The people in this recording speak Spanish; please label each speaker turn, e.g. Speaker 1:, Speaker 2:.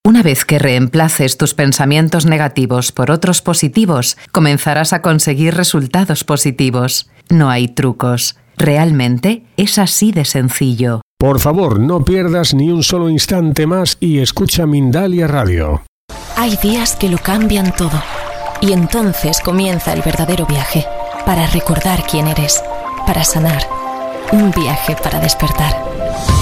Speaker 1: Una vez que reemplaces tus pensamientos negativos por otros positivos, comenzarás a conseguir resultados positivos. No hay trucos. Realmente es así de sencillo.
Speaker 2: Por favor, no pierdas ni un solo instante más y escucha Mindalia Radio.
Speaker 3: Hay días que lo cambian todo. Y entonces comienza el verdadero viaje. Para recordar quién eres. Para sanar. Un viaje para despertar.